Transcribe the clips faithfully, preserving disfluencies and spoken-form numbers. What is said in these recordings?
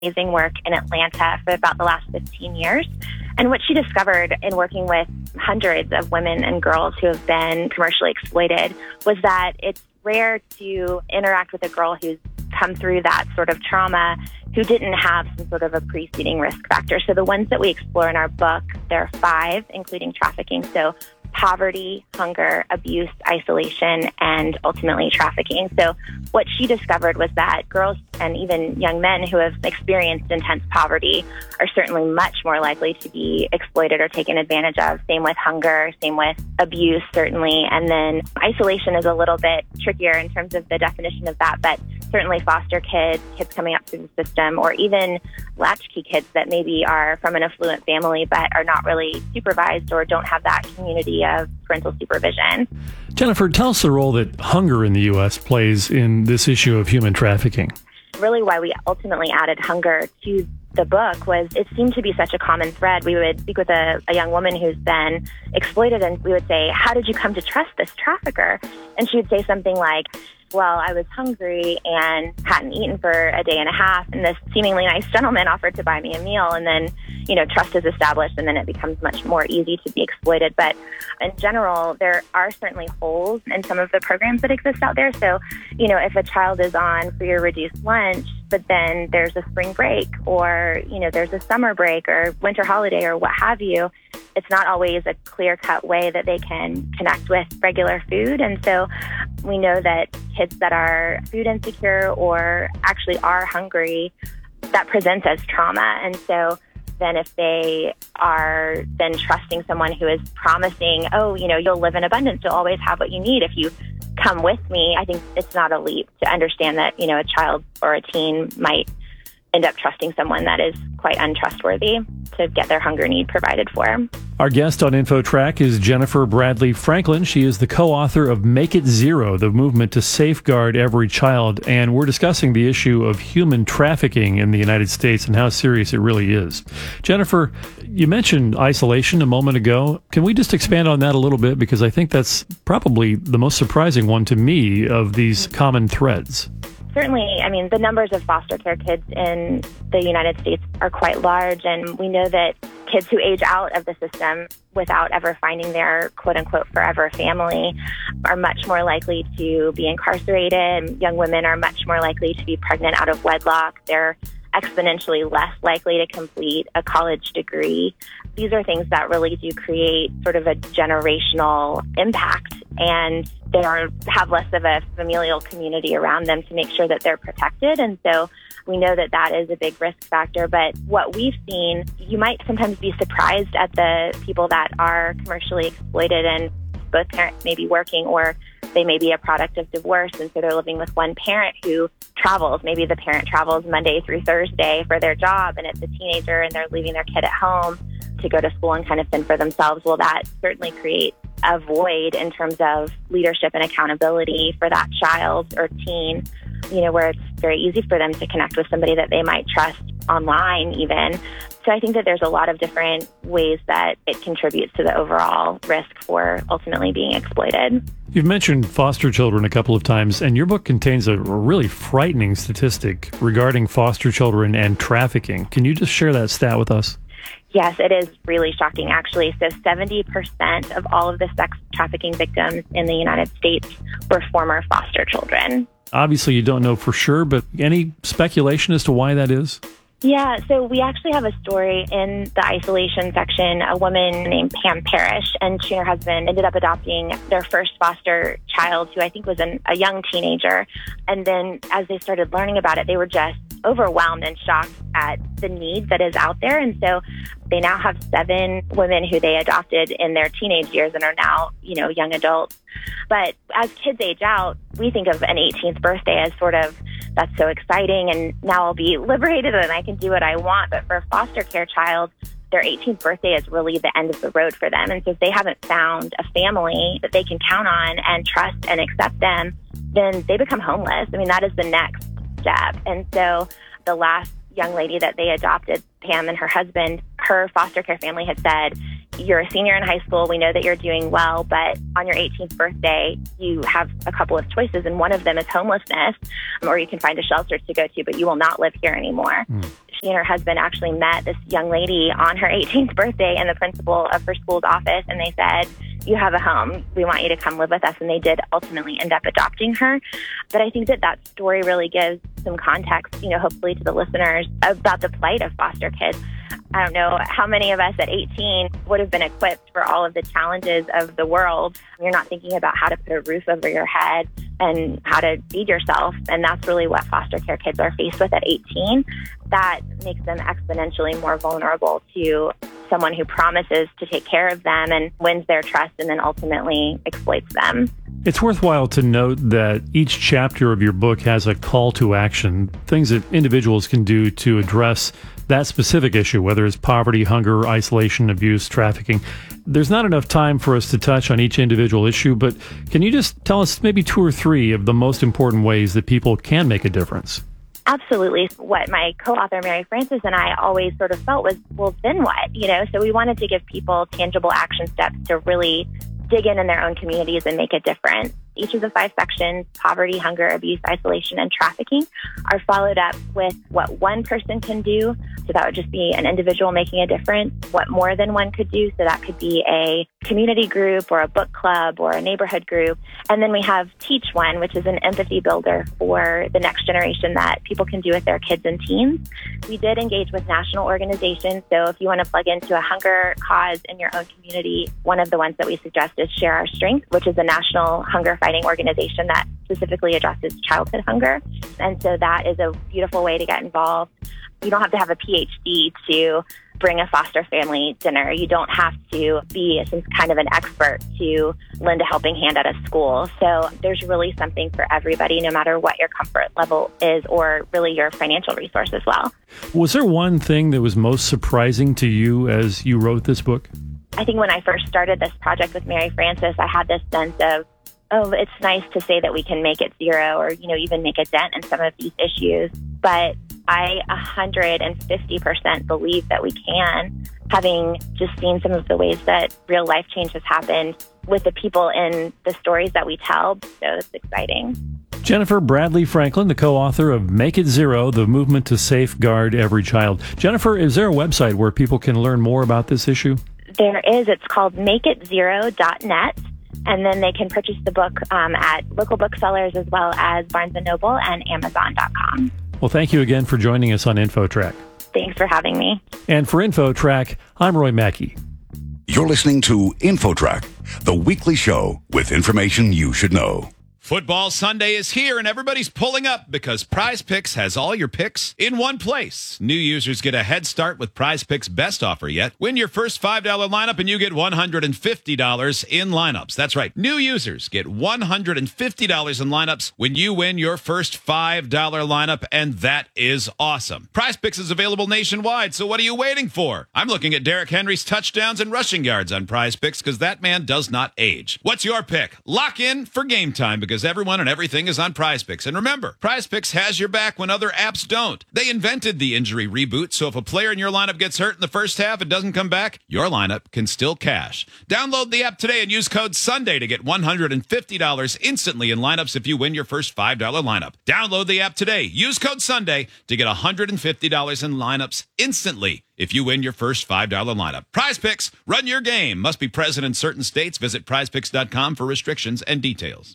amazing work in Atlanta for about the last fifteen years. And what she discovered in working with hundreds of women and girls who have been commercially exploited was that it's rare to interact with a girl who's come through that sort of trauma who didn't have some sort of a preceding risk factor. So the ones that we explore in our book, there are five, including trafficking. So poverty, hunger, abuse, isolation, and ultimately trafficking. So what she discovered was that girls and even young men who have experienced intense poverty are certainly much more likely to be exploited or taken advantage of. Same with hunger, same with abuse, certainly. And then isolation is a little bit trickier in terms of the definition of that, but certainly foster kids, kids coming up through the system, or even latchkey kids that maybe are from an affluent family but are not really supervised or don't have that community of parental supervision. Jennifer, tell us the role that hunger in the U S plays in this issue of human trafficking. Really why we ultimately added hunger to the book was it seemed to be such a common thread. We would speak with a, a young woman who's been exploited, and we would say, how did you come to trust this trafficker? And she would say something like, well, I was hungry and hadn't eaten for a day and a half, and this seemingly nice gentleman offered to buy me a meal, and then, you know, trust is established, and then it becomes much more easy to be exploited. But in general, there are certainly holes in some of the programs that exist out there. So, you know, if a child is on free or reduced lunch, but then there's a spring break, or, you know, there's a summer break or winter holiday or what have you, it's not always a clear-cut way that they can connect with regular food. And so we know that kids that are food insecure or actually are hungry, that presents as trauma. And so then if they are then trusting someone who is promising, oh, you know, you'll live in abundance, you'll always have what you need if you come with me, I think it's not a leap to understand that, you know, a child or a teen might end up trusting someone that is quite untrustworthy to get their hunger need provided for. Our guest on InfoTrack is Jennifer Bradley Franklin. She is the co-author of Make It Zero, the movement to safeguard every child. And we're discussing the issue of human trafficking in the United States and how serious it really is. Jennifer, you mentioned isolation a moment ago. Can we just expand on that a little bit? Because I think that's probably the most surprising one to me of these common threads. Certainly, I mean, the numbers of foster care kids in the United States are quite large, and we know that kids who age out of the system without ever finding their quote-unquote forever family are much more likely to be incarcerated. Young women are much more likely to be pregnant out of wedlock. They're exponentially less likely to complete a college degree. These are things that really do create sort of a generational impact, and they are, have less of a familial community around them to make sure that they're protected. And so we know that that is a big risk factor. But what we've seen, you might sometimes be surprised at the people that are commercially exploited, and both parents may be working, or they may be a product of divorce, and so they're living with one parent who travels. Maybe the parent travels Monday through Thursday for their job, and it's a teenager, and they're leaving their kid at home to go to school and kind of fend for themselves. Well, that certainly creates a void in terms of leadership and accountability for that child or teen, you know, where it's very easy for them to connect with somebody that they might trust online even. So I think that there's a lot of different ways that it contributes to the overall risk for ultimately being exploited. You've mentioned foster children a couple of times, and your book contains a really frightening statistic regarding foster children and trafficking. Can you just share that stat with us? Yes, it is really shocking, actually. So seventy percent of all of the sex trafficking victims in the United States were former foster children. Obviously, you don't know for sure, but any speculation as to why that is? Yeah, so we actually have a story in the isolation section, a woman named Pam Parrish, and she and her husband ended up adopting their first foster child, who I think was an, a young teenager. And then as they started learning about it, they were just overwhelmed and shocked at the need that is out there. And so they now have seven women who they adopted in their teenage years and are now, you know, young adults. But as kids age out, we think of an eighteenth birthday as sort of, that's so exciting, and now I'll be liberated and I can do what I want. But for a foster care child, their eighteenth birthday is really the end of the road for them. And so if they haven't found a family that they can count on and trust and accept them, then they become homeless. I mean, that is the next step. And so the last young lady that they adopted, Pam and her husband, her foster care family had said, you're a senior in high school, we know that you're doing well, but on your eighteenth birthday, you have a couple of choices, and one of them is homelessness, or you can find a shelter to go to, but you will not live here anymore. Mm. She and her husband actually met this young lady on her eighteenth birthday in the principal of her school's office, and they said, you have a home. We want you to come live with us. And they did ultimately end up adopting her. But I think that that story really gives some context, you know, hopefully to the listeners about the plight of foster kids. I don't know how many of us at eighteen would have been equipped for all of the challenges of the world. You're not thinking about how to put a roof over your head and how to feed yourself. And that's really what foster care kids are faced with at eighteen. That makes them exponentially more vulnerable to someone who promises to take care of them and wins their trust and then ultimately exploits them. It's worthwhile to note that each chapter of your book has a call to action, things that individuals can do to address that specific issue, whether it's poverty, hunger, isolation, abuse, trafficking. There's not enough time for us to touch on each individual issue, but can you just tell us maybe two or three of the most important ways that people can make a difference? Absolutely. What my co-author, Mary Frances, and I always sort of felt was, well, then what? You know, so we wanted to give people tangible action steps to really dig in in their own communities and make a difference. Each of the five sections, poverty, hunger, abuse, isolation, and trafficking, are followed up with what one person can do. So that would just be an individual making a difference. What more than one could do. So that could be a community group or a book club or a neighborhood group. And then we have Teach One, which is an empathy builder for the next generation that people can do with their kids and teens. We did engage with national organizations. So if you want to plug into a hunger cause in your own community, one of the ones that we suggest is Share Our Strength, which is a national hunger fighting organization that specifically addresses childhood hunger. And so that is a beautiful way to get involved. You don't have to have a P H D to bring a foster family dinner. You don't have to be some kind of an expert to lend a helping hand at a school. So there's really something for everybody, no matter what your comfort level is or really your financial resource as well. Was there one thing that was most surprising to you as you wrote this book? I think when I first started this project with Mary Frances, I had this sense of, oh, it's nice to say that we can make it zero or, you know, even make a dent in some of these issues. But I one hundred fifty percent believe that we can, having just seen some of the ways that real life change has happened with the people in the stories that we tell. So it's exciting. Jennifer Bradley Franklin, the co-author of Make It Zero, the movement to safeguard every child. Jennifer, is there a website where people can learn more about this issue? There is. It's called make it zero dot net. And then they can purchase the book um, at local booksellers as well as Barnes and Noble and Amazon dot com. Well, thank you again for joining us on InfoTrack. Thanks for having me. And for InfoTrack, I'm Roy Mackey. You're listening to InfoTrack, the weekly show with information you should know. Football Sunday is here, and everybody's pulling up because Prize Picks has all your picks in one place. New users get a head start with Prize Picks' best offer yet. Win your first five dollar lineup, and you get one hundred fifty dollars in lineups. That's right. New users get one hundred fifty dollars in lineups when you win your first five dollar lineup, and that is awesome. Prize Picks is available nationwide, so what are you waiting for? I'm looking at Derrick Henry's touchdowns and rushing yards on Prize Picks because that man does not age. What's your pick? Lock in for game time because everyone and everything is on Prize Picks. And remember, Prize Picks has your back when other apps don't. They invented the injury reboot, so if a player in your lineup gets hurt in the first half and doesn't come back, your lineup can still cash. Download the app today and use code Sunday to get one hundred fifty dollars instantly in lineups if you win your first five dollar lineup. Download the app today. Use code Sunday to get one hundred fifty dollars in lineups instantly if you win your first five dollar lineup. Prize Picks, run your game. Must be present in certain states. Visit prize picks dot com for restrictions and details.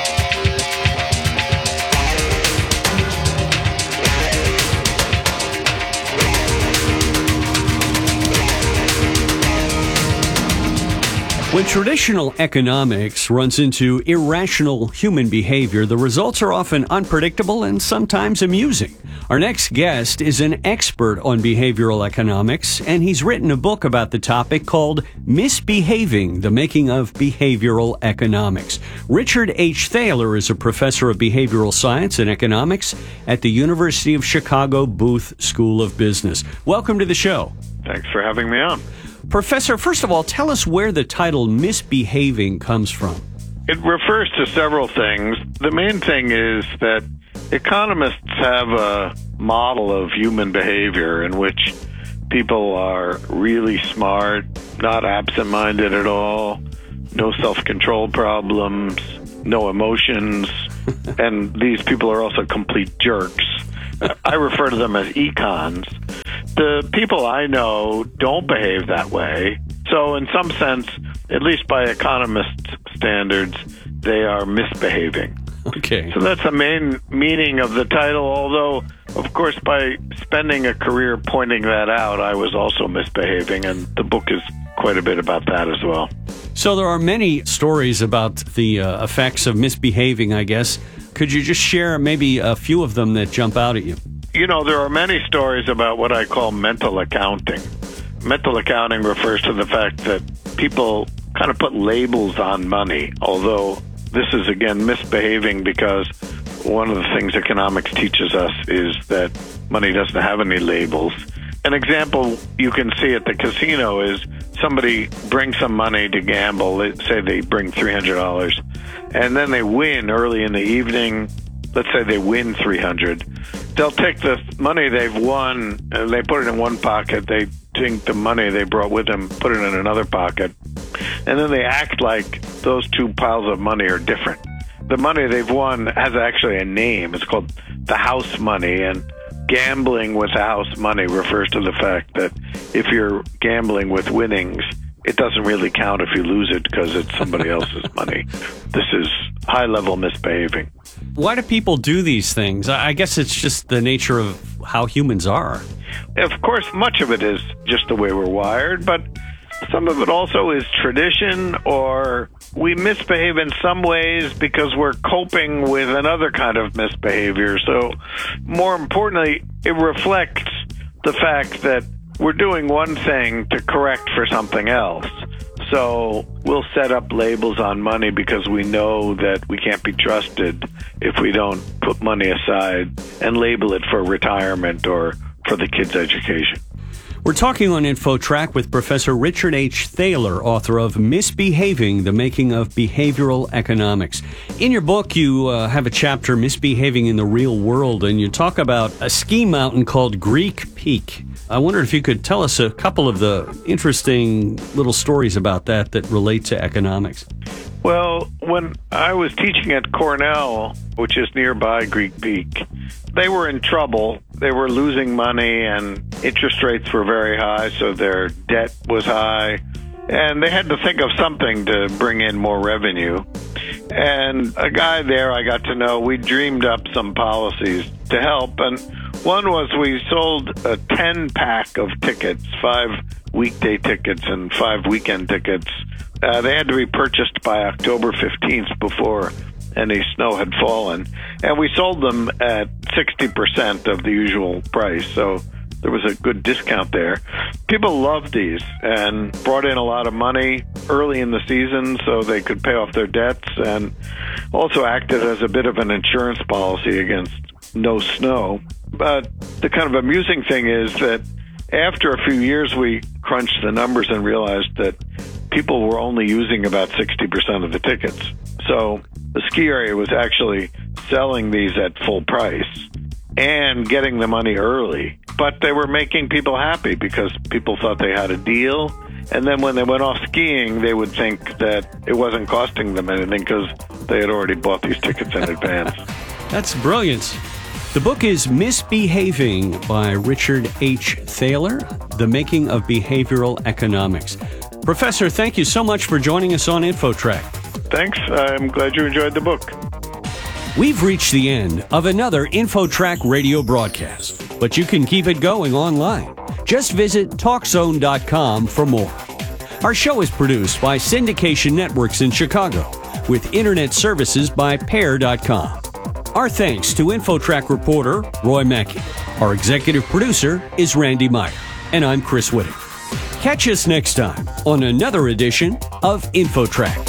When traditional economics runs into irrational human behavior, the results are often unpredictable and sometimes amusing. Our next guest is an expert on behavioral economics, and he's written a book about the topic called Misbehaving, the Making of Behavioral Economics. Richard H. Thaler is a professor of behavioral science and economics at the University of Chicago Booth School of Business. Welcome to the show. Thanks for having me on. Professor, first of all, tell us where the title Misbehaving comes from. It refers to several things. The main thing is that economists have a model of human behavior in which people are really smart, not absent-minded at all, no self-control problems, no emotions, and these people are also complete jerks. I refer to them as econs. The people I know don't behave that way. So in some sense, at least by economist standards, they are misbehaving. Okay. So that's the main meaning of the title, although, of course, by spending a career pointing that out, I was also misbehaving, and the book is quite a bit about that as well. So there are many stories about the uh, effects of misbehaving, I guess. Could you just share maybe a few of them that jump out at you? You know, there are many stories about what I call mental accounting. Mental accounting refers to the fact that people kind of put labels on money, although this is, again, misbehaving because one of the things economics teaches us is that money doesn't have any labels. An example you can see at the casino is somebody brings some money to gamble. Let's say they bring three hundred dollars, and then they win early in the evening. Let's say they win three hundred dollars. They'll take the money they've won, and they put it in one pocket. They take the money they brought with them, put it in another pocket, and then they act like those two piles of money are different. The money they've won has actually a name. It's called the house money, and gambling with house money refers to the fact that if you're gambling with winnings, it doesn't really count if you lose it because it's somebody else's money. This is high-level misbehaving. Why do people do these things? I guess it's just the nature of how humans are. Of course, much of it is just the way we're wired, but some of it also is tradition, or we misbehave in some ways because we're coping with another kind of misbehavior. So more importantly, it reflects the fact that we're doing one thing to correct for something else. So we'll set up labels on money because we know that we can't be trusted if we don't put money aside and label it for retirement or for the kids' education. We're talking on InfoTrack with Professor Richard H. Thaler, author of Misbehaving, The Making of Behavioral Economics. In your book, you uh, have a chapter, Misbehaving in the Real World, and you talk about a ski mountain called Greek Peak. I wondered if you could tell us a couple of the interesting little stories about that that relate to economics. Well, when I was teaching at Cornell, which is nearby Greek Peak, they were in trouble. They were losing money, and interest rates were very high, so their debt was high. And they had to think of something to bring in more revenue. And a guy there I got to know, we dreamed up some policies to help. And one was we sold a ten-pack of tickets, five weekday tickets and five weekend tickets. Uh, they had to be purchased by October fifteenth before any snow had fallen. And we sold them at sixty percent of the usual price. So there was a good discount there. People loved these and brought in a lot of money early in the season so they could pay off their debts, and also acted as a bit of an insurance policy against no snow. But the kind of amusing thing is that after a few years, we crunched the numbers and realized that people were only using about sixty percent of the tickets. So the ski area was actually selling these at full price and getting the money early. But they were making people happy because people thought they had a deal. And then when they went off skiing, they would think that it wasn't costing them anything because they had already bought these tickets in advance. That's brilliant. The book is Misbehaving by Richard H. Thaler, The Making of Behavioral Economics. Professor, thank you so much for joining us on InfoTrack. Thanks. I'm glad you enjoyed the book. We've reached the end of another InfoTrack radio broadcast, but you can keep it going online. Just visit talk zone dot com for more. Our show is produced by Syndication Networks in Chicago, with internet services by pair dot com. Our thanks to InfoTrack reporter Roy Mackey. Our executive producer is Randy Meyer, and I'm Chris Whitting. Catch us next time on another edition of InfoTrack.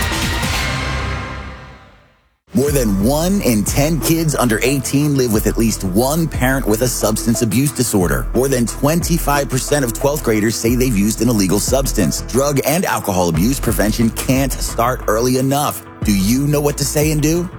More than one in ten kids under eighteen live with at least one parent with a substance abuse disorder. More than twenty-five percent of twelfth graders say they've used an illegal substance. Drug and alcohol abuse prevention can't start early enough. Do you know what to say and do?